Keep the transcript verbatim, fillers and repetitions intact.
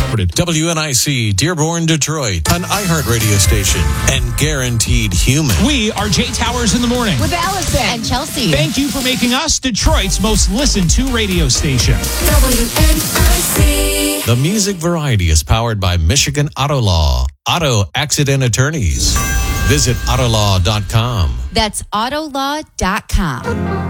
W N I C, Dearborn, Detroit, an iHeart radio station, and guaranteed human. We are Jay Towers in the morning. With Allison and Chelsea. Thank you for making us Detroit's most listened to radio station. W N I C. The music variety is powered by Michigan Auto Law, auto accident attorneys. Visit autolaw dot com. That's autolaw dot com.